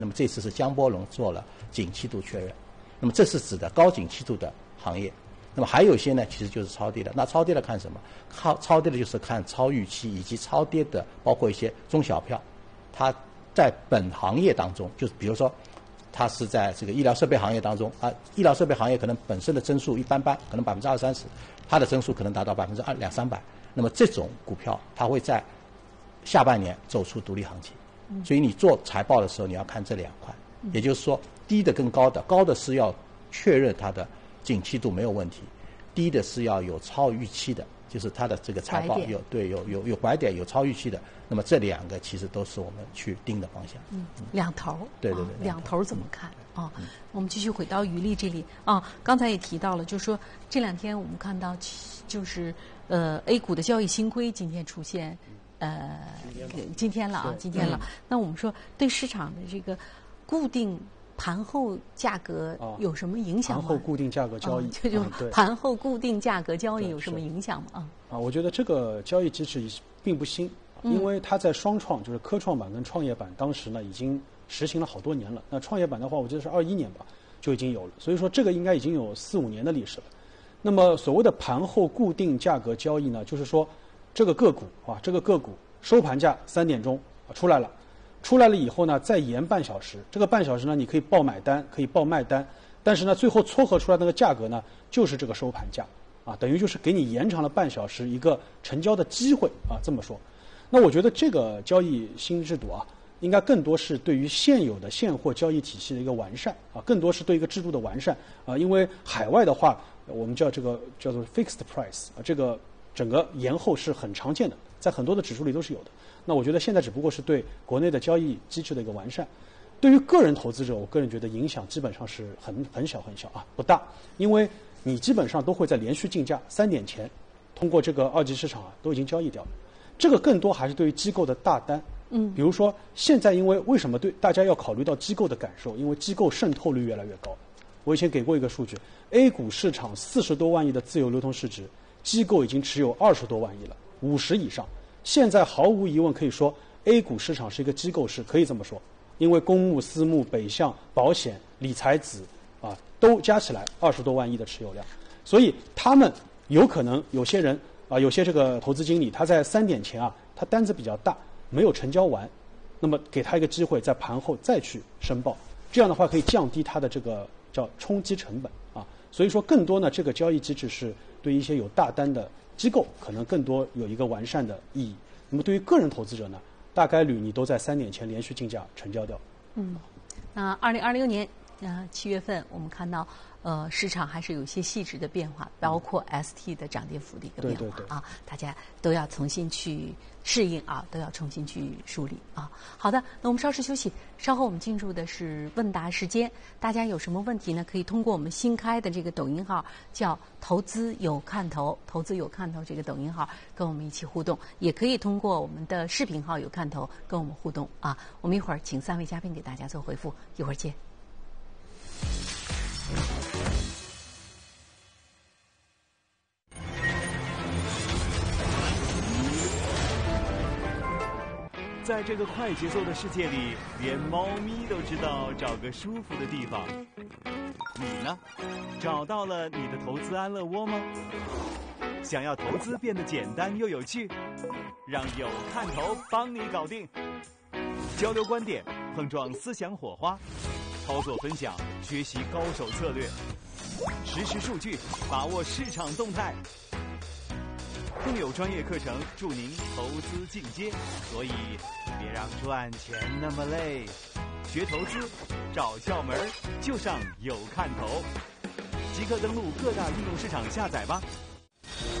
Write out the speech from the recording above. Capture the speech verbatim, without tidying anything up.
那么这次是江波龙做了景气度确认，那么这是指的高景气度的行业。那么还有一些呢，其实就是超跌的。那超跌的看什么？超超跌的就是看超预期以及超跌的，包括一些中小票，它在本行业当中，就是比如说，它是在这个医疗设备行业当中啊，医疗设备行业可能本身的增速一般般，可能百分之二三十，它的增速可能达到百分之二两三百。那么这种股票，它会在下半年走出独立行情。所以你做财报的时候，你要看这两块，也就是说，低的跟高的，高的是要确认它的景气度没有问题，低的是要有超预期的，就是它的这个财报有对有有有拐点，有超预期的。那么这两个其实都是我们去盯的方向。 嗯，两头。 对对对， 啊、两头怎么看啊？嗯、我们继续回到余力这里啊，刚才也提到了，就是说这两天我们看到就是呃 A 股的交易新规今天出现。呃，今天了啊，今天了。那我们说对市场的这个固定盘后价格有什么影响吗？ 盘后固定价格交易， 这就盘后固定价格交易有什么影响吗？啊， 啊，我觉得这个交易机制并不新，因为它在双创，就是科创板跟创业板，当时呢已经实行了好多年了。那创业板的话，我记得是二一年吧就已经有了，所以说这个应该已经有四五年的历史了。那么所谓的盘后固定价格交易呢，就是说。这个个股啊，这个个股收盘价三点钟啊出来了，出来了以后呢，再延半小时。这个半小时呢，你可以报买单，可以报卖单，但是呢，最后撮合出来那个价格呢，就是这个收盘价啊，等于就是给你延长了半小时一个成交的机会啊，这么说。那我觉得这个交易新制度啊，应该更多是对于现有的现货交易体系的一个完善啊，更多是对一个制度的完善啊，因为海外的话，我们叫这个叫做 fixed price 啊，这个。整个延后是很常见的，在很多的指数里都是有的。那我觉得现在只不过是对国内的交易机制的一个完善。对于个人投资者，我个人觉得影响基本上是很很小很小啊，不大，因为你基本上都会在连续竞价三点前，通过这个二级市场啊都已经交易掉了。这个更多还是对于机构的大单。嗯，比如说现在因为为什么对大家要考虑到机构的感受？因为机构渗透率越来越高。我以前给过一个数据 ，A 股市场四十多万亿的自由流通市值。机构已经持有二十多万亿了，五十以上。现在毫无疑问可以说 ，A 股市场是一个机构市，可以这么说，因为公募、私募、北向、保险、理财子啊，都加起来二十多万亿的持有量。所以他们有可能有些人啊，有些这个投资经理他在三点前啊，他单子比较大，没有成交完，那么给他一个机会，在盘后再去申报，这样的话可以降低他的这个叫冲击成本啊。所以说，更多呢，这个交易机制是对一些有大单的机构，可能更多有一个完善的意义。那么对于个人投资者呢，大概率你都在三点前连续竞价成交掉。 嗯，那二零二六年呃七月份，我们看到呃市场还是有一些细致的变化，包括 S T 的涨跌幅的一个变化、 对对对啊，大家都要重新去适应啊，都要重新去梳理啊。好的，那我们稍事休息，稍后我们进入的是问答时间。大家有什么问题呢？可以通过我们新开的这个抖音号，叫“投资有看头”，投资有看头这个抖音号跟我们一起互动，也可以通过我们的视频号有看头跟我们互动啊。我们一会儿请三位嘉宾给大家做回复，一会儿见。 在这个快节奏的世界里，连猫咪都知道找个舒服的地方。你呢？找到了你的投资安乐窝吗？想要投资变得简单又有趣，让有看头帮你搞定。交流观点，碰撞思想火花，操作分享，学习高手策略，实时数据，把握市场动态。更有专业课程助您投资进阶，所以别让赚钱那么累。学投资，找窍门就上有看头。即刻登录各大应用市场下载吧。